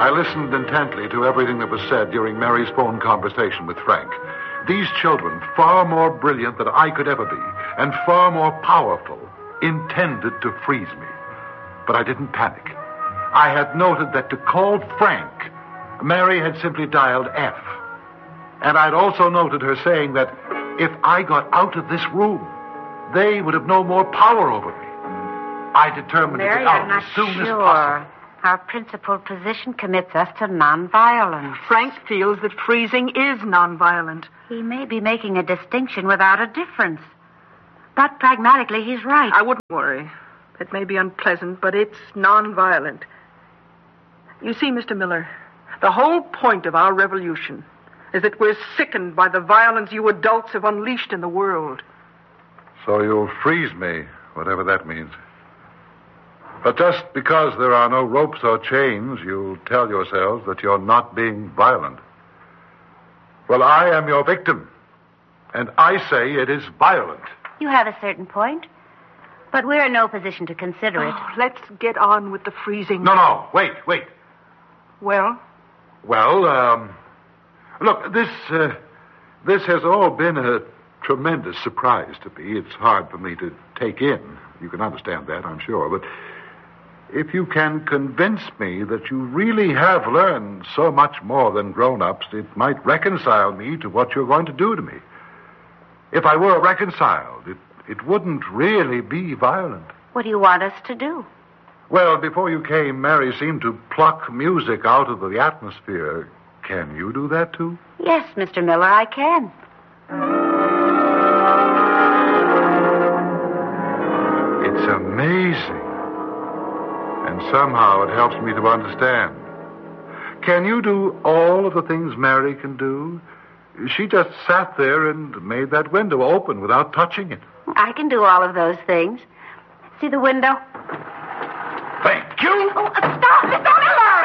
I listened intently to everything that was said during Mary's phone conversation with Frank. These children, far more brilliant than I could ever be, and far more powerful, intended to freeze me. But I didn't panic. I had noted that to call Frank, Mary had simply dialed F. And I'd also noted her saying that if I got out of this room, they would have no more power over me. I determined to get out as soon as possible. Our principal position commits us to nonviolence. Frank feels that freezing is nonviolent. He may be making a distinction without a difference. But pragmatically, he's right. I wouldn't worry. It may be unpleasant, but it's nonviolent. You see, Mr. Miller, the whole point of our revolution is that we're sickened by the violence you adults have unleashed in the world. So you'll freeze me, whatever that means. But just because there are no ropes or chains, you'll tell yourselves that you're not being violent. Well, I am your victim, and I say it is violent. You have a certain point, but we're in no position to consider it. Let's get on with the freezing. No, wait. Well? Well, look, this has all been a tremendous surprise to me. It's hard for me to take in. You can understand that, I'm sure, but if you can convince me that you really have learned so much more than grown-ups, it might reconcile me to what you're going to do to me. If I were reconciled, it wouldn't really be violent. What do you want us to do? Well, before you came, Mary seemed to pluck music out of the atmosphere. Can you do that, too? Yes, Mr. Miller, I can. It's amazing. And somehow it helps me to understand. Can you do all of the things Mary can do? She just sat there and made that window open without touching it. I can do all of those things. See the window? Thank you. Oh, stop, Mr. Miller!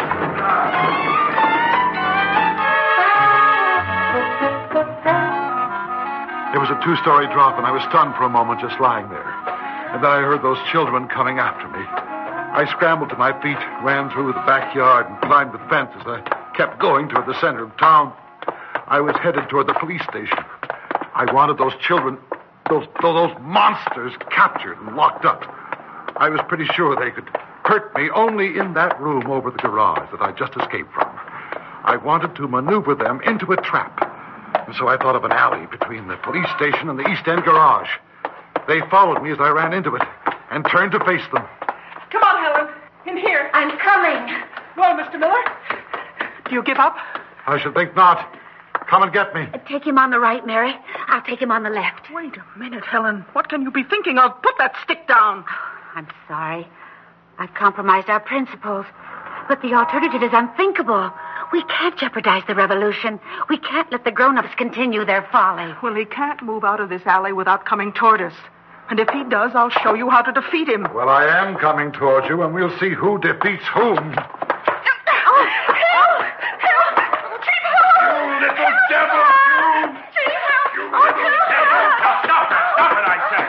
It was a 2-story drop, and I was stunned for a moment just lying there. And then I heard those children coming after me. I scrambled to my feet, ran through the backyard, and climbed the fence as I kept going toward the center of town. I was headed toward the police station. I wanted those children, those monsters, captured and locked up. I was pretty sure they could hurt me only in that room over the garage that I just escaped from. I wanted to maneuver them into a trap. And so I thought of an alley between the police station and the East End garage. They followed me as I ran into it and turned to face them. Come on, Helen. In here. I'm coming. Well, Mr. Miller, do you give up? I should think not. Come and get me. Take him on the right, Mary. I'll take him on the left. Wait a minute, Helen. What can you be thinking of? Put that stick down. I'm sorry. I've compromised our principles. But the alternative is unthinkable. We can't jeopardize the revolution. We can't let the grown-ups continue their folly. Well, he can't move out of this alley without coming toward us. And if he does, I'll show you how to defeat him. Well, I am coming towards you, and we'll see who defeats whom. Oh, help! Help! Chief, help! You little devil! Chief, help! You little devil! Stop it, I said.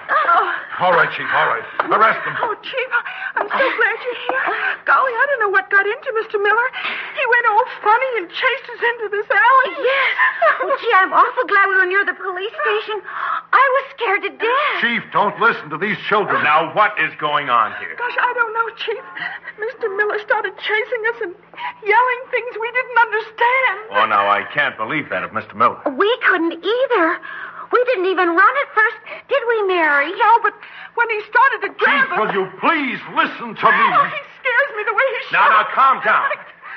All right, Chief, all right. Arrest them. Oh, Chief, I'm so glad you're here. Golly, I don't know what got into Mr. Miller. He went all funny and chased us into this alley. Yes. Oh, gee, I'm awful glad we were near the police station. I was scared to death. Chief, don't listen to these children. Now, what is going on here? Gosh, I don't know, Chief. Mr. Miller started chasing us and yelling things we didn't understand. Oh, now, I can't believe that of Mr. Miller. We couldn't either. We didn't even run at first, did we, Mary? No, but when he started to grab Chief, us... will you please listen to me? Oh, he scares me the way he Now, shouts. calm down.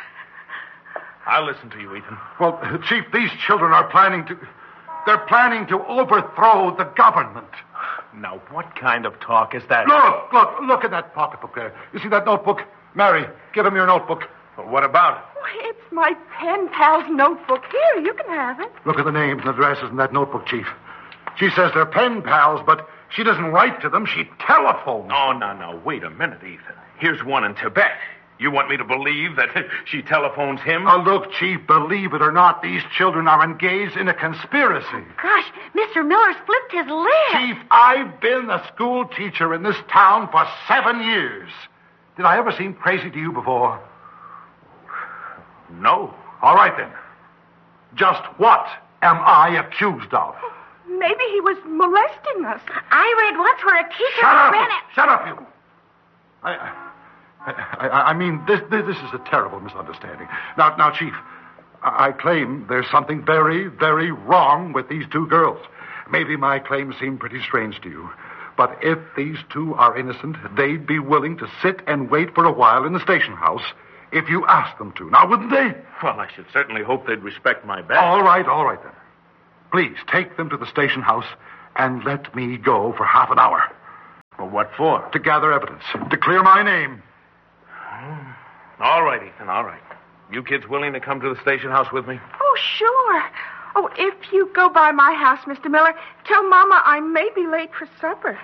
I'll listen to you, Ethan. Well, Chief, these children are planning to overthrow the government. Now, what kind of talk is that? Look in that pocketbook there. You see that notebook? Mary, give him your notebook. Well, what about it? Oh, it's my pen pal's notebook. Here, you can have it. Look at the names and addresses in that notebook, Chief. She says they're pen pals, but she doesn't write to them. She telephones. Oh, no. Wait a minute, Ethan. Here's one in Tibet. You want me to believe that she telephones him? Look, Chief, believe it or not, these children are engaged in a conspiracy. Gosh, Mr. Miller's flipped his lid. Chief, I've been a school teacher in this town for 7 years. Did I ever seem crazy to you before? No. All right, then. Just what am I accused of? Maybe he was molesting us. I read once where a teacher Shut up! ran it. Shut up, you! I mean, this is a terrible misunderstanding. Now, Chief, I claim there's something very, very wrong with these two girls. Maybe my claims seem pretty strange to you. But if these two are innocent, they'd be willing to sit and wait for a while in the station house if you asked them to. Now, wouldn't they? Well, I should certainly hope they'd respect my badge. All right then. Please, take them to the station house and let me go for half an hour. Well, what for? To gather evidence. To clear my name. All right, Ethan, all right. You kids willing to come to the station house with me? Oh, sure. Oh, if you go by my house, Mr. Miller, tell Mama I may be late for supper.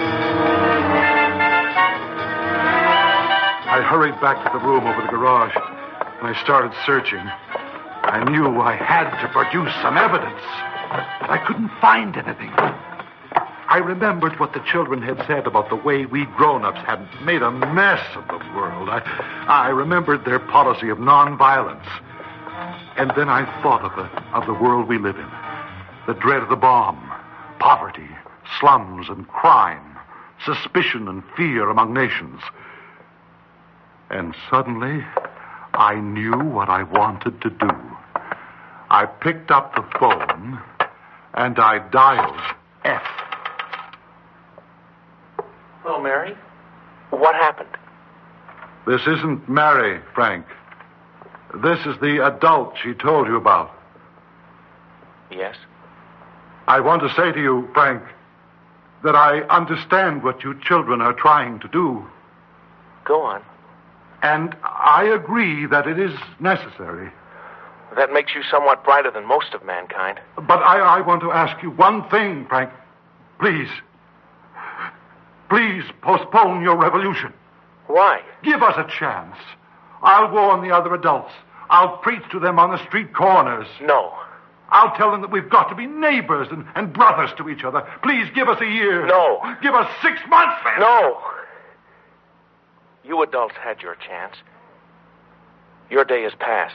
I hurried back to the room over the garage, and I started searching. I knew I had to produce some evidence, but I couldn't find anything. I remembered what the children had said about the way we grown-ups had made a mess of the world. I remembered their policy of nonviolence. And then I thought of the world we live in. The dread of the bomb, poverty, slums and crime, suspicion and fear among nations. And suddenly, I knew what I wanted to do. I picked up the phone, and I dialed F. Hello, Mary. What happened? This isn't Mary, Frank. This is the adult she told you about. Yes? I want to say to you, Frank, that I understand what you children are trying to do. Go on. And I agree that it is necessary. That makes you somewhat brighter than most of mankind. But I want to ask you one thing, Frank. Please. Please postpone your revolution. Why? Give us a chance. I'll warn the other adults. I'll preach to them on the street corners. No. I'll tell them that we've got to be neighbors and brothers to each other. Please give us a year. No. Give us 6 months, then. No. You adults had your chance. Your day is past.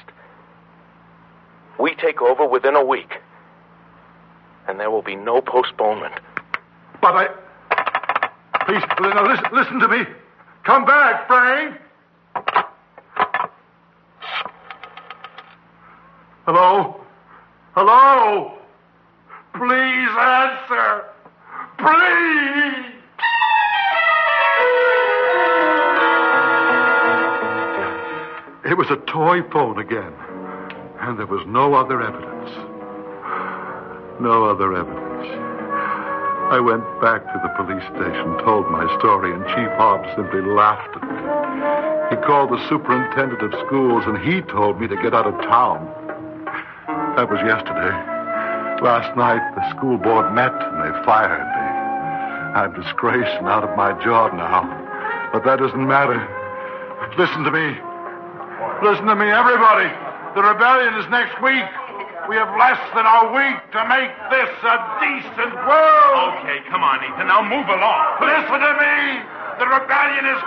We take over within a week. And there will be no postponement. But Please, no, listen to me. Come back, Frank. Hello? Hello? Please answer. Please. It was a toy phone again. And there was no other evidence. No other evidence. I went back to the police station, told my story, and Chief Hobbs simply laughed at me. He called the superintendent of schools, and he told me to get out of town. That was yesterday. Last night, the school board met, and they fired me. I'm disgraced and out of my job now. But that doesn't matter. Listen to me. Listen to me, everybody. The rebellion is next week. We have less than a week to make this a decent world. Okay, come on, Ethan. Now move along. Listen to me. The rebellion is